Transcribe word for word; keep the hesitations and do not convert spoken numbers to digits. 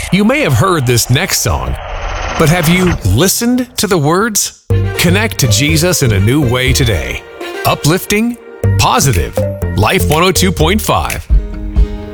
You may have heard this next song, but have you listened to the words? Connect to Jesus in a new way today. Uplifting, positive, Life one oh two point five.